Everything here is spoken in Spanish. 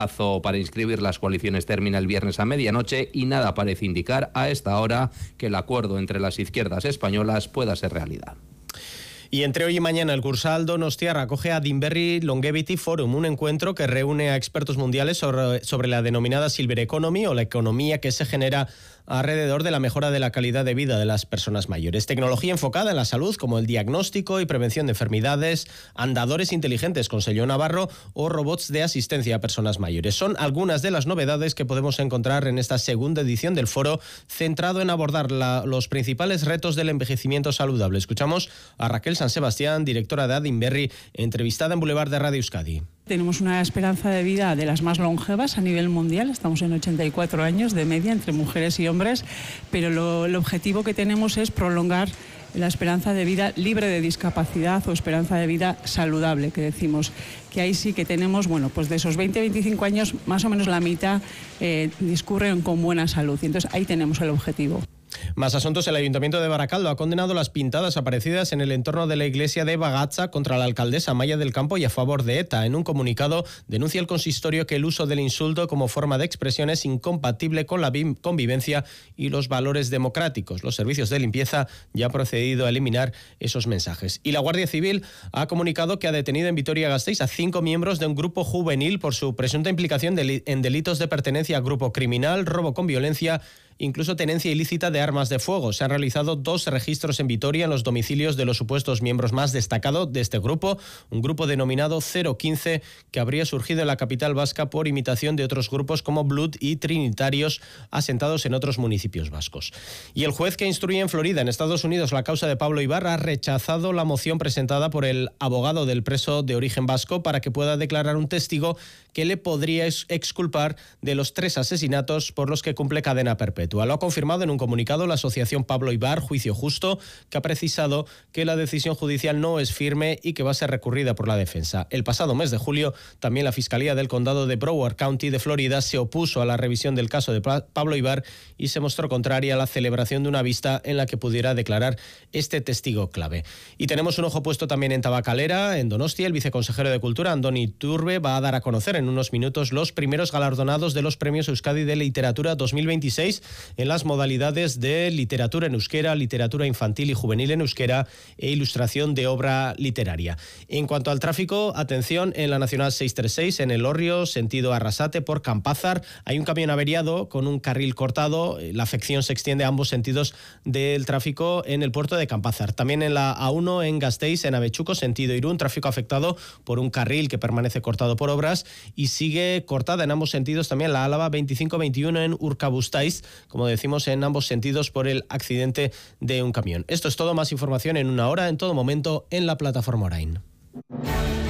plazo para inscribir las coaliciones termina el viernes a medianoche y nada parece indicar a esta hora que el acuerdo entre las izquierdas españolas pueda ser realidad. Y entre hoy y mañana el Cursal Donostiarra acoge a Dinberry Longevity Forum, un encuentro que reúne a expertos mundiales sobre la denominada Silver Economy, o la economía que se genera alrededor de la mejora de la calidad de vida de las personas mayores. Tecnología enfocada en la salud, como el diagnóstico y prevención de enfermedades, andadores inteligentes con sello Navarro o robots de asistencia a personas mayores. Son algunas de las novedades que podemos encontrar en esta segunda edición del foro, centrado en abordar los principales retos del envejecimiento saludable. Escuchamos a Raquel San Sebastián, directora de Dinberry, entrevistada en Boulevard de Radio Euskadi. Tenemos una esperanza de vida de las más longevas a nivel mundial, estamos en 84 años de media entre mujeres y hombres, pero el objetivo que tenemos es prolongar la esperanza de vida libre de discapacidad o esperanza de vida saludable, que decimos que ahí sí que tenemos, pues de esos 20-25 años, más o menos la mitad discurren con buena salud, y entonces ahí tenemos el objetivo. Más asuntos. El Ayuntamiento de Baracaldo ha condenado las pintadas aparecidas en el entorno de la iglesia de Bagatza contra la alcaldesa Maya del Campo y a favor de ETA. En un comunicado denuncia el consistorio que el uso del insulto como forma de expresión es incompatible con la convivencia y los valores democráticos. Los servicios de limpieza ya han procedido a eliminar esos mensajes. Y la Guardia Civil ha comunicado que ha detenido en Vitoria-Gasteiz a 5 miembros de un grupo juvenil por su presunta implicación en delitos de pertenencia a grupo criminal, robo con violencia, incluso tenencia ilícita de armas de fuego. Se han realizado 2 registros en Vitoria en los domicilios de los supuestos miembros más destacados de este grupo, un grupo denominado 015 que habría surgido en la capital vasca por imitación de otros grupos como Blood y Trinitarios asentados en otros municipios vascos. Y el juez que instruye en Florida, en Estados Unidos, la causa de Pablo Ibar ha rechazado la moción presentada por el abogado del preso de origen vasco para que pueda declarar un testigo que le podría exculpar de los 3 asesinatos por los que cumple cadena perpetua. Lo ha confirmado en un comunicado la asociación Pablo Ibar Juicio Justo, que ha precisado que la decisión judicial no es firme y que va a ser recurrida por la defensa. El pasado mes de julio, también la Fiscalía del Condado de Broward County de Florida se opuso a la revisión del caso de Pablo Ibar y se mostró contraria a la celebración de una vista en la que pudiera declarar este testigo clave. Y tenemos un ojo puesto también en Tabacalera, en Donostia. El viceconsejero de Cultura, Andoni Turbe, va a dar a conocer en unos minutos los primeros galardonados de los Premios Euskadi de Literatura 2026 en las modalidades de literatura en euskera, literatura infantil y juvenil en euskera e ilustración de obra literaria. En cuanto al tráfico, atención, en la Nacional 636, en el Orrio, sentido Arrasate, por Campázar, hay un camión averiado con un carril cortado. La afección se extiende a ambos sentidos del tráfico en el puerto de Campázar. También en la A1 en Gasteiz, en Avechuco, sentido Irún, tráfico afectado por un carril que permanece cortado por obras y sigue cortada en ambos sentidos también la Álava 25-21 en Urkabustaiz, como decimos, en ambos sentidos por el accidente de un camión. Esto es todo, más información en una hora, en todo momento, en la plataforma Orain.